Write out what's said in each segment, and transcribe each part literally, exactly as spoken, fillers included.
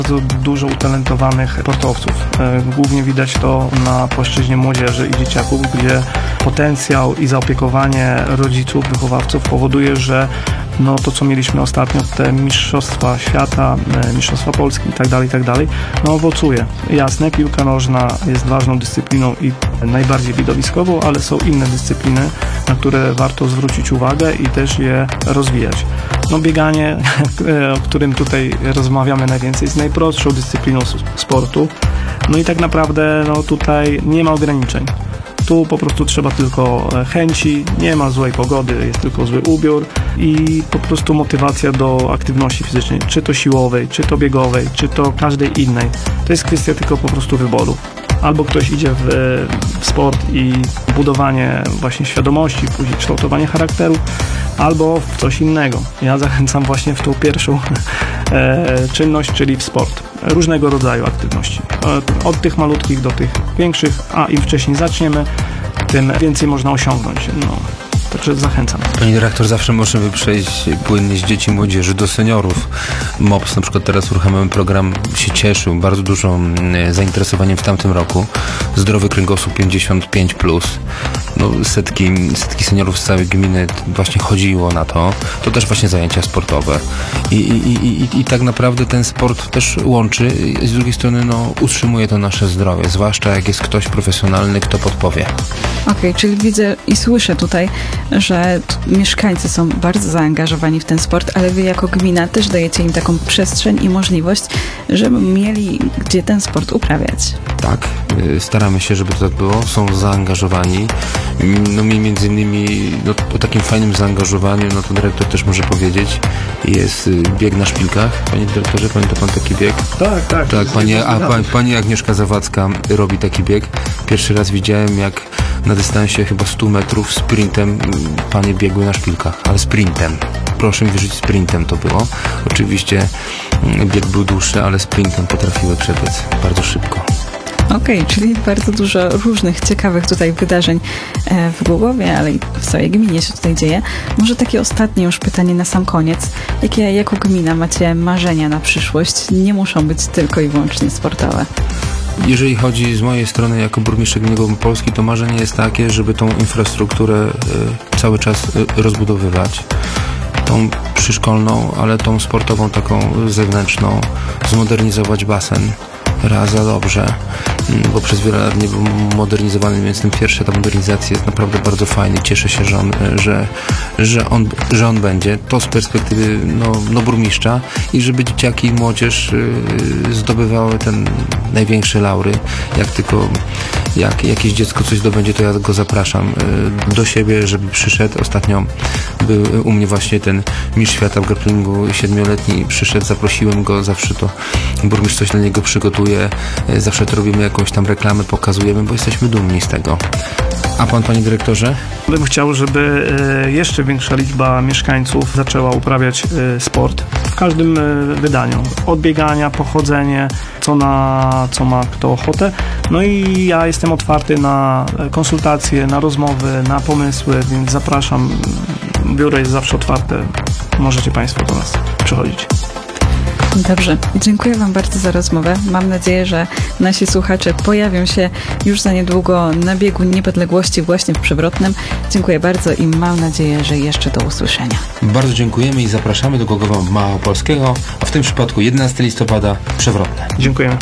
Bardzo dużo utalentowanych sportowców. Głównie widać to na płaszczyźnie młodzieży i dzieciaków, gdzie potencjał i zaopiekowanie rodziców, wychowawców powoduje, że no to, co mieliśmy ostatnio, te mistrzostwa świata, mistrzostwa Polski i tak dalej, i tak dalej, no owocuje. Jasne, piłka nożna jest ważną dyscypliną i najbardziej widowiskową, ale są inne dyscypliny, na które warto zwrócić uwagę i też je rozwijać. No bieganie, o którym tutaj rozmawiamy najwięcej, jest najprostszą dyscypliną sportu. No i tak naprawdę no tutaj nie ma ograniczeń. Tu po prostu trzeba tylko chęci, nie ma złej pogody, jest tylko zły ubiór i po prostu motywacja do aktywności fizycznej, czy to siłowej, czy to biegowej, czy to każdej innej. To jest kwestia tylko po prostu wyboru. Albo ktoś idzie w, w sport i budowanie właśnie świadomości, później kształtowanie charakteru, albo w coś innego. Ja zachęcam właśnie w tą pierwszą e, czynność, czyli w sport. Różnego rodzaju aktywności. Od, od tych malutkich do tych większych, a im wcześniej zaczniemy, tym więcej można osiągnąć. No. Także zachęcam. Pani dyrektor, zawsze możemy przejść płynnie z dzieci i młodzieży do seniorów. M O P S na przykład teraz uruchamiamy program, się cieszył bardzo dużym zainteresowaniem w tamtym roku. Zdrowy kręgosłup pięćdziesiąt pięć plus. No, setki, setki seniorów z całej gminy właśnie chodziło na to. To też właśnie zajęcia sportowe. I, i, i, i, i tak naprawdę ten sport też łączy i z drugiej strony no, utrzymuje to nasze zdrowie, zwłaszcza jak jest ktoś profesjonalny, kto podpowie. Okej, okay, czyli widzę i słyszę tutaj, że mieszkańcy są bardzo zaangażowani w ten sport, ale wy jako gmina też dajecie im taką przestrzeń i możliwość, żeby mieli gdzie ten sport uprawiać. Tak, staramy się, żeby to tak było. Są zaangażowani. No mi między innymi no, o takim fajnym zaangażowaniu, no to dyrektor też może powiedzieć, jest bieg na szpilkach. Panie dyrektorze, pamięta pan taki bieg? Tak, tak. Tak, pani, a pani, pani Agnieszka Zawadzka robi taki bieg. Pierwszy raz widziałem, jak na dystansie chyba stu metrów sprintem panie biegły na szpilkach, ale sprintem. Proszę mi wierzyć, sprintem to było. Oczywiście bieg był dłuższy, ale sprintem potrafiły przebiec bardzo szybko. Okej, okay, czyli bardzo dużo różnych ciekawych tutaj wydarzeń w Głogowie, ale i w całej gminie się tutaj dzieje. Może takie ostatnie już pytanie na sam koniec. Jakie jako gmina macie marzenia na przyszłość? Nie muszą być tylko i wyłącznie sportowe. Jeżeli chodzi z mojej strony jako burmistrza gminy Polski, to marzenie jest takie, żeby tą infrastrukturę y, cały czas y, rozbudowywać. Tą przyszkolną, ale tą sportową, taką zewnętrzną, zmodernizować basen. Raz za dobrze, bo przez wiele lat nie był modernizowany, więc ten pierwszy etap modernizacji jest naprawdę bardzo fajny. Cieszę się, że on, że, że on, że on będzie. To z perspektywy no, no burmistrza i żeby dzieciaki i młodzież yy, zdobywały ten największe laury. Jak tylko jak jakieś dziecko coś zdobędzie, to ja go zapraszam yy, do siebie, żeby przyszedł. Ostatnio był u mnie właśnie ten mistrz świata w grapplingu siedmioletni, przyszedł, zaprosiłem go, zawsze to burmistrz coś dla niego przygotuje. Zawsze to robimy jakąś tam reklamę, pokazujemy, bo jesteśmy dumni z tego. A pan, panie dyrektorze? Bym chciał, żeby jeszcze większa liczba mieszkańców zaczęła uprawiać sport w każdym wydaniu. Od biegania, pochodzenie, co, na, co ma kto ochotę. No i ja jestem otwarty na konsultacje, na rozmowy, na pomysły, więc zapraszam. Biuro jest zawsze otwarte. Możecie państwo do nas przychodzić. Dobrze, dziękuję wam bardzo za rozmowę. Mam nadzieję, że nasi słuchacze pojawią się już za niedługo na biegu niepodległości właśnie w Przewrotnem. Dziękuję bardzo i mam nadzieję, że jeszcze do usłyszenia. Bardzo dziękujemy i zapraszamy do Głogowa Małopolskiego, a w tym przypadku jedenastego listopada Przewrotne. Dziękujemy.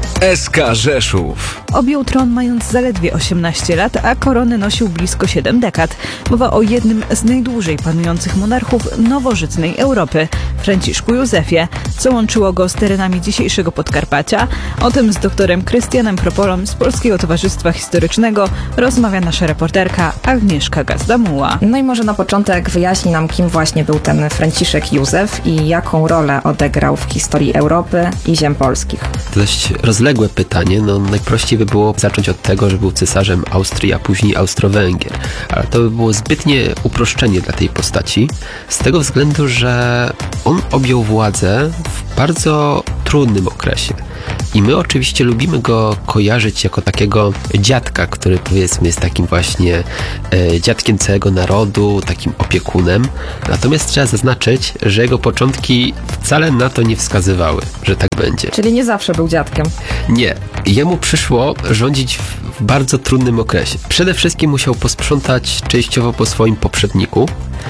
S K Rzeszów. Objął tron mając zaledwie osiemnaście lat, a koronę nosił blisko siedem dekad. Mowa o jednym z najdłużej panujących monarchów nowożytnej Europy, Franciszku Józefie, co łączyło go z terenami dzisiejszego Podkarpacia. O tym z doktorem Krystianem Propolą z Polskiego Towarzystwa Historycznego rozmawia nasza reporterka Agnieszka Gazdamuła. No i może na początek wyjaśni nam, kim właśnie był ten Franciszek Józef i jaką rolę odegrał w historii Europy i ziem polskich. Dość rozległe pytanie, no najprościej by było zacząć od tego, że był cesarzem Austrii, a później Austro-Węgier. Ale to by było zbytnie uproszczenie dla tej postaci, z tego względu, że on objął władzę w bardzo trudnym okresie. I my oczywiście lubimy go kojarzyć jako takiego dziadka, który powiedzmy jest takim właśnie e, dziadkiem całego narodu, takim opiekunem. Natomiast trzeba zaznaczyć, że jego początki wcale na to nie wskazywały, że tak będzie. Czyli nie zawsze był dziadkiem. Nie. Jemu przyszło rządzić w, w bardzo trudnym okresie. Przede wszystkim musiał posprzątać częściowo po swoim poprzedniku.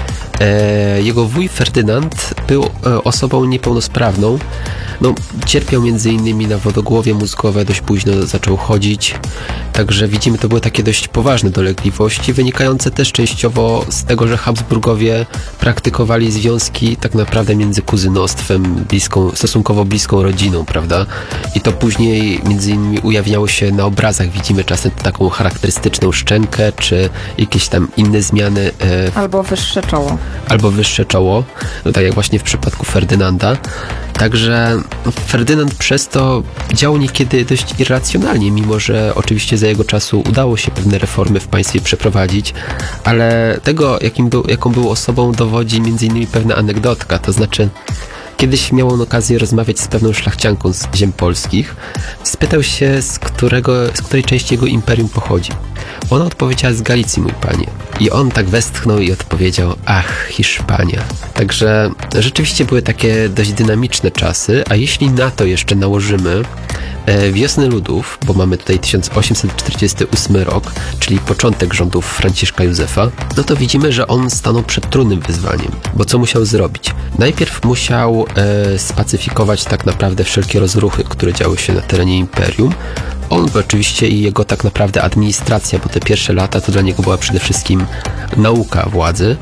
E, jego wuj Ferdynand był e, osobą niepełnosprawną. No, cierpiał między innymi na wodogłowie mózgowe, dość późno zaczął chodzić. Także widzimy, to były takie dość poważne dolegliwości, wynikające też częściowo z tego, że Habsburgowie praktykowali związki tak naprawdę między kuzynostwem, bliską, stosunkowo bliską rodziną, prawda? I to później między innymi ujawniało się na obrazach. Widzimy czasem taką charakterystyczną szczękę, czy jakieś tam inne zmiany. E, Albo wyższe czoło. Albo wyższe czoło, no tak jak właśnie w przypadku Ferdynanda. Także Ferdynand przez to działał niekiedy dość irracjonalnie, mimo że oczywiście za jego czasu udało się pewne reformy w państwie przeprowadzić, ale tego, jakim był, jaką był osobą, dowodzi między innymi pewna anegdotka, to znaczy kiedyś miał on okazję rozmawiać z pewną szlachcianką z ziem polskich. Spytał się, z, którego, z której części jego imperium pochodzi. Ona odpowiedziała: z Galicji, mój panie. I on tak westchnął i odpowiedział: ach, Hiszpania. Także rzeczywiście były takie dość dynamiczne czasy, a jeśli na to jeszcze nałożymy e, wiosnę ludów, bo mamy tutaj tysiąc osiemset czterdziesty ósmy rok, czyli początek rządów Franciszka Józefa, no to widzimy, że on stanął przed trudnym wyzwaniem, bo co musiał zrobić? Najpierw musiał e, spacyfikować tak naprawdę wszelkie rozruchy, które działy się na terenie imperium. On oczywiście i jego tak naprawdę administracja, bo te pierwsze lata to dla niego była przede wszystkim nauka władzy.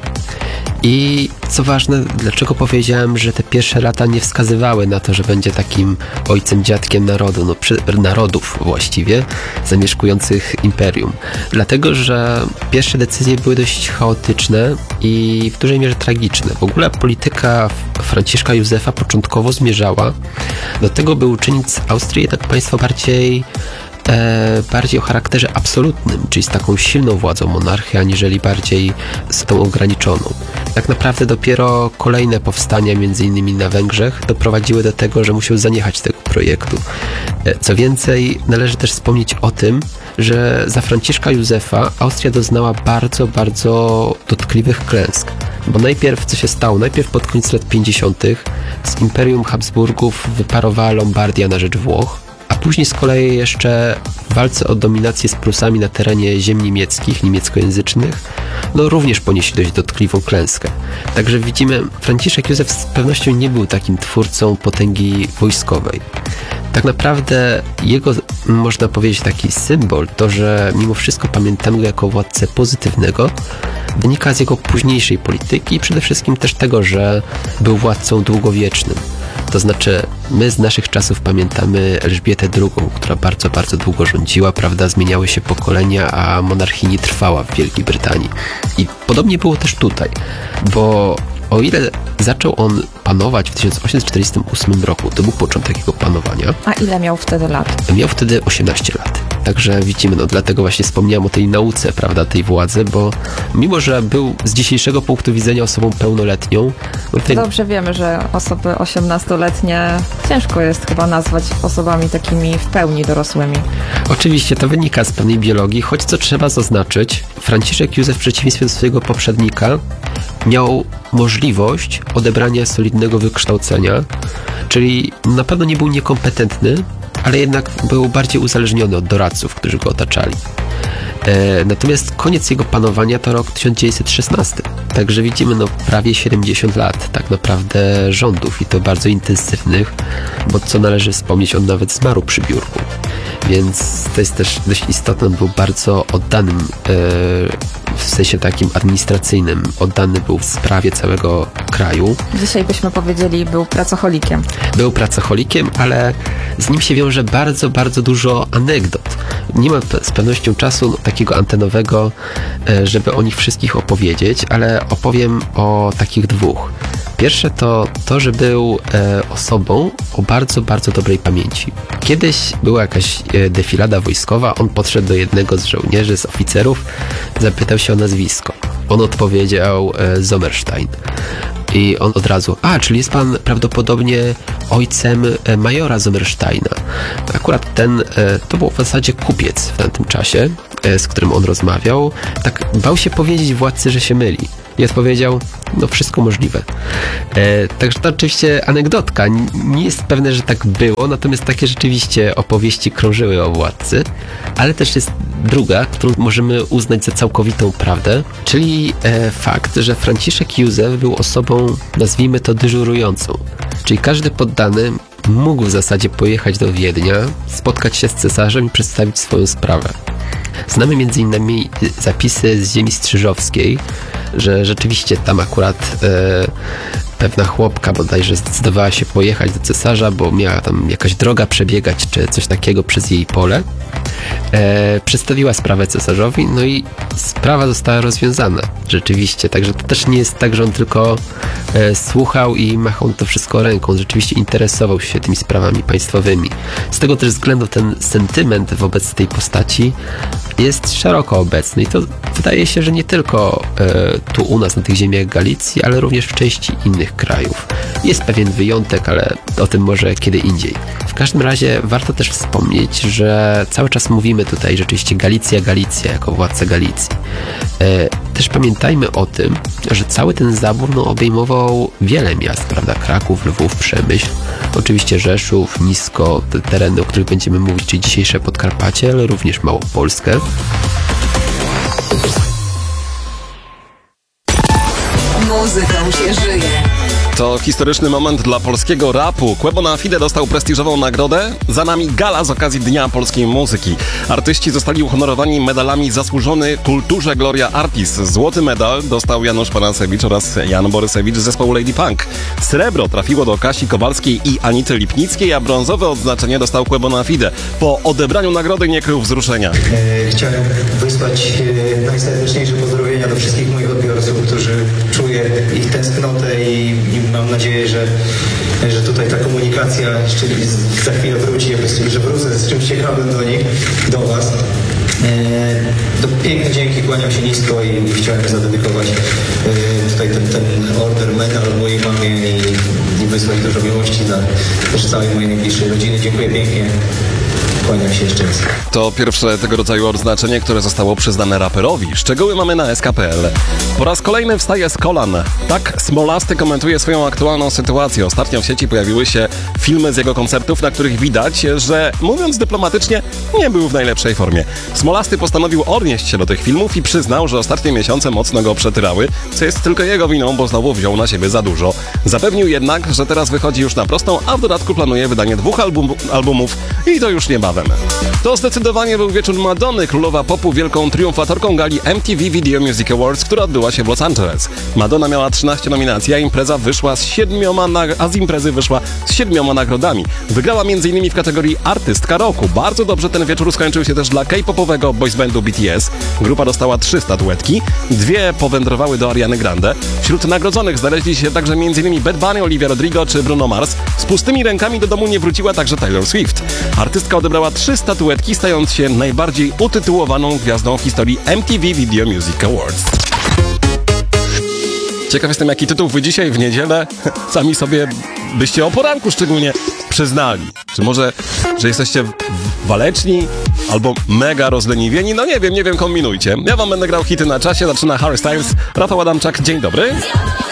I co ważne, dlaczego powiedziałem, że te pierwsze lata nie wskazywały na to, że będzie takim ojcem, dziadkiem narodu, no, przy, narodów właściwie, zamieszkujących imperium. Dlatego, że pierwsze decyzje były dość chaotyczne i w dużej mierze tragiczne. W ogóle polityka Franciszka Józefa początkowo zmierzała do tego, by uczynić z Austrii jednak państwo bardziej E, bardziej o charakterze absolutnym, czyli z taką silną władzą monarchy, aniżeli bardziej z tą ograniczoną. Tak naprawdę dopiero kolejne powstania, między innymi na Węgrzech, doprowadziły do tego, że musiał zaniechać tego projektu. E, co więcej, należy też wspomnieć o tym, że za Franciszka Józefa Austria doznała bardzo, bardzo dotkliwych klęsk. Bo najpierw, co się stało? Najpierw pod koniec lat pięćdziesiątych z Imperium Habsburgów wyparowała Lombardia na rzecz Włoch, a później z kolei jeszcze w walce o dominację z Prusami na terenie ziem niemieckich, niemieckojęzycznych, no również ponieśli dość dotkliwą klęskę. Także widzimy, Franciszek Józef z pewnością nie był takim twórcą potęgi wojskowej. Tak naprawdę jego, można powiedzieć, taki symbol, to, że mimo wszystko pamiętamy go jako władcę pozytywnego, wynika z jego późniejszej polityki i przede wszystkim też tego, że był władcą długowiecznym. To znaczy, my z naszych czasów pamiętamy Elżbietę drugą, która bardzo, bardzo długo rządziła, prawda, zmieniały się pokolenia, a monarchia nie trwała w Wielkiej Brytanii. I podobnie było też tutaj, bo o ile zaczął on panować w tysiąc osiemset czterdziestym ósmym roku, to był początek jego panowania. A ile miał wtedy lat? Miał wtedy osiemnaście lat. Także widzimy, no dlatego właśnie wspomniałem o tej nauce, prawda, tej władzy, bo mimo, że był z dzisiejszego punktu widzenia osobą pełnoletnią... No tutaj... Dobrze wiemy, że osoby osiemnastoletnie ciężko jest chyba nazwać osobami takimi w pełni dorosłymi. Oczywiście to wynika z pewnej biologii, choć co trzeba zaznaczyć, Franciszek Józef w przeciwieństwie do swojego poprzednika miał możliwość odebrania solidnego wykształcenia, czyli na pewno nie był niekompetentny, ale jednak był bardziej uzależniony od doradców, którzy go otaczali. E, natomiast koniec jego panowania to rok tysiąc dziewięćset szesnasty. Także widzimy no prawie siedemdziesiąt lat tak naprawdę rządów i to bardzo intensywnych, bo co należy wspomnieć, on nawet zmarł przy biurku. Więc to jest też dość istotne, on był bardzo oddanym e, w sensie takim administracyjnym, oddany był w sprawie całego kraju. Dzisiaj byśmy powiedzieli, był pracocholikiem. Był pracocholikiem, ale z nim się wiąże bardzo, bardzo dużo anegdot. Nie ma z pewnością czasu no, takiego antenowego, e, żeby o nich wszystkich opowiedzieć, ale opowiem o takich dwóch. Pierwsze to to, że był e, osobą o bardzo, bardzo dobrej pamięci. Kiedyś była jakaś e, defilada wojskowa, on podszedł do jednego z żołnierzy, z oficerów, zapytał się o nazwisko. On odpowiedział e, Sommerstein. I on od razu, a, czyli jest pan prawdopodobnie ojcem e, majora Sommersteina. Akurat ten, e, to był w zasadzie kupiec w tamtym czasie, e, z którym on rozmawiał. Tak bał się powiedzieć władcy, że się myli. I odpowiedział, no wszystko możliwe. E, także to oczywiście anegdotka. N- nie jest pewne, że tak było, natomiast takie rzeczywiście opowieści krążyły o władcy, ale też jest druga, którą możemy uznać za całkowitą prawdę, czyli e, fakt, że Franciszek Józef był osobą, nazwijmy to, dyżurującą. Czyli każdy poddany mógł w zasadzie pojechać do Wiednia, spotkać się z cesarzem i przedstawić swoją sprawę. Znamy między innymi zapisy z ziemi strzyżowskiej, że rzeczywiście tam akurat e, pewna chłopka bodajże zdecydowała się pojechać do cesarza, bo miała tam jakaś droga przebiegać, czy coś takiego przez jej pole. E, przedstawiła sprawę cesarzowi, no i sprawa została rozwiązana. Rzeczywiście, także to też nie jest tak, że on tylko e, słuchał i machał to wszystko ręką. Rzeczywiście interesował się tymi sprawami państwowymi. Z tego też względu ten sentyment wobec tej postaci jest szeroko obecny i to wydaje się, że nie tylko e, tu u nas na tych ziemiach Galicji, ale również w części innych krajów. Jest pewien wyjątek, ale o tym może kiedy indziej. W każdym razie warto też wspomnieć, że cały czas mówimy tutaj rzeczywiście Galicja, Galicja jako władca Galicji. E, też pamiętajmy o tym, że cały ten zabór no, obejmował wiele miast, prawda? Kraków, Lwów, Przemyśl, oczywiście Rzeszów, Nisko, te tereny, o których będziemy mówić, czyli dzisiejsze Podkarpacie, ale również Małopolskę. Muzyką się żyje. To historyczny moment dla polskiego rapu. Quebo na Fide dostał prestiżową nagrodę. Za nami gala z okazji Dnia Polskiej Muzyki. Artyści zostali uhonorowani medalami Zasłużony Kulturze Gloria Artis. Złoty medal dostał Janusz Panasewicz oraz Jan Borysewicz z zespołu Lady Punk. Srebro trafiło do Kasi Kowalskiej i Anity Lipnickiej, a brązowe odznaczenie dostał Quebo na Fide. Po odebraniu nagrody nie krył wzruszenia. E, chciałem wysłać e, najserdeczniejsze pozdrowienia do wszystkich moich odbiorców, którzy czuję ich tęsknotę i, i mam nadzieję, że, że tutaj ta komunikacja czyli za chwilę wróci, że wrócę z czymś ciekawym do nich, do Was. E, to piękne dzięki, kłaniam się nisko i, i chciałem zadedykować e, tutaj ten, ten order medal mojej mamie i, i wysłać dużo miłości dla też całej mojej najbliższej rodziny. Dziękuję pięknie. Kłaniam się jeszcze raz. To pierwsze tego rodzaju odznaczenie, które zostało przyznane raperowi. Szczegóły mamy na S K kropka P L. Po raz kolejny wstaje z kolan. Tak Smolasty komentuje swoją aktualną sytuację. Ostatnio w sieci pojawiły się filmy z jego koncertów, na których widać, że mówiąc dyplomatycznie, nie był w najlepszej formie. Smolasty postanowił odnieść się do tych filmów i przyznał, że ostatnie miesiące mocno go przetyrały, co jest tylko jego winą, bo znowu wziął na siebie za dużo. Zapewnił jednak, że teraz wychodzi już na prostą, a w dodatku planuje wydanie dwóch album, albumów i to już niebawem. To zdecydowanie był wieczór Madonny, królowa popu, wielką triumfatorką gali M T V Video Music Awards, która odbyła się w Los Angeles. Madonna miała trzynaście nominacji, a impreza wyszła z siedmioma, nag- a z imprezy wyszła z siedmioma nagrodami. Wygrała m.in. w kategorii artystka roku. Bardzo dobrze ten wieczór skończył się też dla K-popowego boys bandu B T S. Grupa dostała trzy statuetki, dwie powędrowały do Ariany Grande. Wśród nagrodzonych znaleźli się także m.in. Bad Bunny, Olivia Rodrigo czy Bruno Mars. Z pustymi rękami do domu nie wróciła także Taylor Swift. Artystka odebrała trzy statuetki, stając się najbardziej utytułowaną gwiazdą w historii M T V Video Music Awards. Ciekaw jestem, jaki tytuł wy dzisiaj w niedzielę sami sobie byście o poranku szczególnie przyznali. Czy może, że jesteście waleczni albo mega rozleniwieni? No nie wiem, nie wiem, kombinujcie. Ja wam będę grał hity na czasie. Zaczyna Harry Styles, Rafał Adamczak. Dzień dobry.